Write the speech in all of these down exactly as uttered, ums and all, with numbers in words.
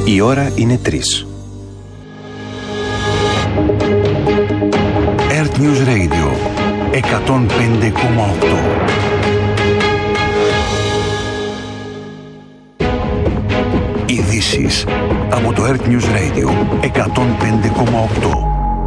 Η ώρα είναι τρεις. Earth News Radio εκατόν πέντε κόμμα οκτώ. Ειδήσεις από το Earth News Radio εκατόν πέντε κόμμα οκτώ.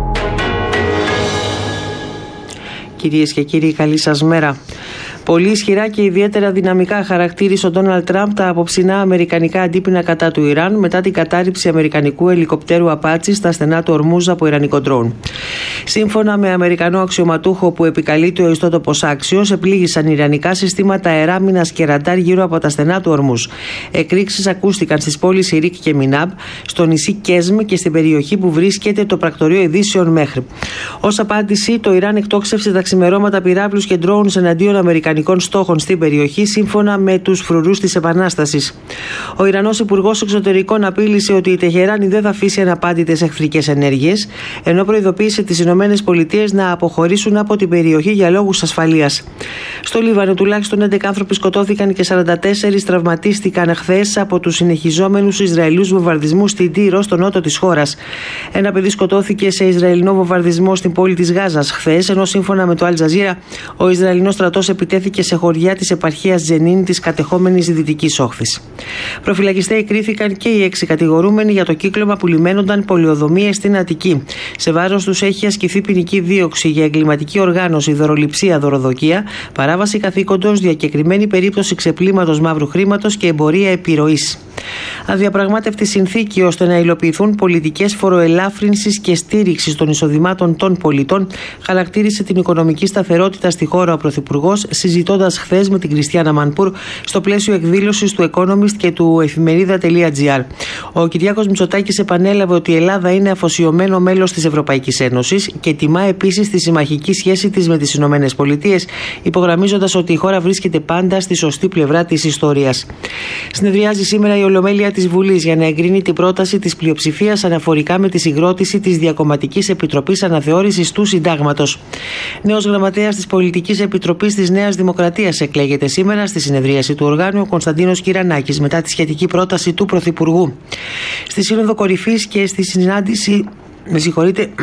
Κυρίες και κύριοι, καλή σας μέρα. Πολύ ισχυρά και ιδιαίτερα δυναμικά χαρακτήρισε ο Ντόναλντ Τραμπ τα απόψινά αμερικανικά αντίπεινα κατά του Ιράν μετά την κατάρριψη αμερικανικού ελικοπτέρου Απάτσι στα στενά του Ορμούζ από ιρανικό ντρόουν. Σύμφωνα με αμερικανό αξιωματούχο που επικαλείται ο ιστότοπος Άξιος, επλήγησαν ιρανικά συστήματα αεράμινας και ραντάρ γύρω από τα στενά του Ορμούζ. Εκρήξεις ακούστηκαν στις πόλεις Ιρίκ και Μινάμπ, στο νησί Κέσμ και στην περιοχή που βρίσκεται το πρακτορείο ειδήσεων Μέχρι. Ως απάντηση, το Ιράν εκτόξευσε τα ξημερώματα πυράβλους και ντρόουν εναντίον αμερικανικών στόχων στην περιοχή, σύμφωνα με τους φρουρούς της Επανάστασης. Ο Ιρανός Υπουργός Εξωτερικών απείλησε ότι η Τεχεράνη δεν θα αφήσει αναπάντητες εχθρικές ενέργειες, ενώ προειδοποίησε τις Ηνωμένες Πολιτείες να αποχωρήσουν από την περιοχή για λόγους ασφαλείας. Στο Λίβανο, τουλάχιστον έντεκα άνθρωποι σκοτώθηκαν και σαράντα τέσσερις τραυματίστηκαν χθες από τους συνεχιζόμενους Ισραηλούς βομβαρδισμούς στην Τύρο, στο νότο της χώρας. Ένα παιδί σκοτώθηκε σε Ισραηλινό βομβαρδισμό στην πόλη της Γάζας χθες, ενώ σύμφωνα με το Αλ Τζαζίρα, ο Ισραηλινός στρατός επιτέθηκε σε χωριά της επαρχίας Τζενίν της κατεχόμενης δυτικής όχθης. Προφυλακιστέοι κρίθηκαν και οι έξι κατηγορούμενοι για το κύκλωμα που λιμένονταν πολεοδομίες στην Αττική. Σε βάρος τους έχει ασκηθεί ποινική δίωξη για εγκληματική οργάνωση, δωροληψία, δωροδοκία, παράβαση καθήκοντος, διακεκριμένη περίπτωση ξεπλήματος μαύρου χρήματος και εμπορία επιρροής. Αδιαπραγμάτευτη συνθήκη ώστε να υλοποιηθούν πολιτικές φοροελάφρυνσης και στήριξης των εισοδημάτων των πολιτών χαρακτήρισε την οικονομική σταθερότητα στη χώρα ο Πρωθυπουργός, συζητώντας χθες με την Κριστιάνα Μανπούρ στο πλαίσιο εκδήλωσης του Economist και του εφημερίδα.gr. Ο Κυριάκος Μητσοτάκης επανέλαβε ότι η Ελλάδα είναι αφοσιωμένο μέλος της Ευρωπαϊκής Ένωσης και τιμά επίσης τη συμμαχική σχέση της με τις Ηνωμένες Πολιτείες, υπογραμμίζοντας ότι η χώρα βρίσκεται πάντα στη σωστή πλευρά της ιστορίας. Συνεδριάζει σήμερα η Ολομέλεια της Βουλής για να εγκρίνει την πρόταση της πλειοψηφίας αναφορικά με τη συγκρότηση της Διακομματικής Επιτροπής Αναθεώρησης του Συντάγματος. Νέος γραμματέας της Πολιτικής Επιτροπής της Νέας Δημοκρατίας εκλέγεται σήμερα στη συνεδρίαση του οργάνου ο Κωνσταντίνος Κυρανάκης μετά τη σχετική πρόταση του Πρωθυπουργού. Στη Σύνοδο Κορυφής και στη συνάντηση. Με συγχωρείτε.